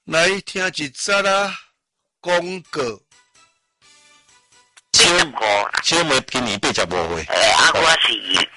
来听一则啦，广告。 小妹今年85岁。 我是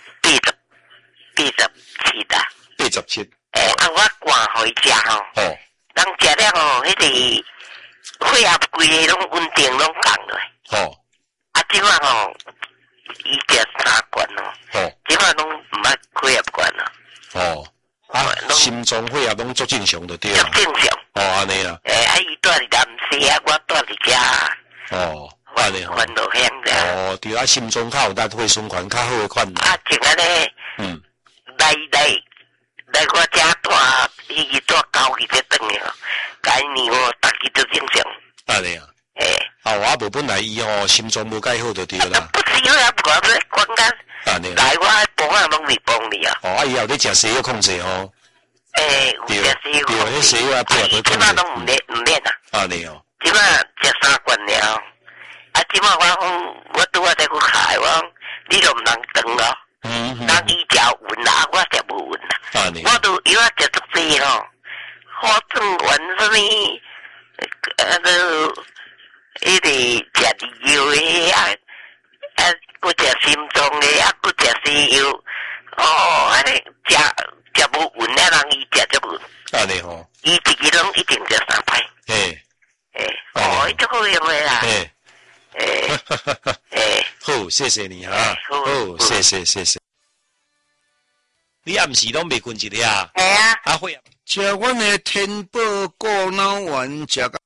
87啦。 87。 我赶回家吼。 哦。 人食了吼，迄个血压规个拢稳定拢降落。 哦。 即摆吼，伊食3罐咯。 哦。 即摆拢毋捌血压罐咯。 哦。心脏血压拢足正常就对啦。 足正常。 哦，安尼啦。 伊住伫南西啊，我住伫遮。 哦。安尼吼。 烦恼乡的。 哦，对啊，心脏较有力，血循环较好的款。 像安尼。来我遮住，伊住9日才转去吼。今年逐日都正常。 安尼啊。我无本来伊吼心脏无介好就对啦。 不是血压管要管干。 安尼。 来我帮啊拢未帮你啊。 伊也有咧食西药控制吼。 有食西药。 对，迄西药配合去控制。 即摆拢毋练啊。 安尼哦。 即摆食3罐了。即摆我拄仔在去开，我讲你都毋通长咯。人伊食稳啦，我食无稳啦。我都药啊食足济吼，好转完什么迄个食利药的搁食心脏的搁食西药，安尼食无稳啊，人伊食足稳。 安尼吼。 伊一个拢一定食3摆。伊足好用的啦。 好，谢谢你啊。好，谢谢。你暗时拢未困一下？ 啊。 会啊。 食阮的天宝过脑丸，食到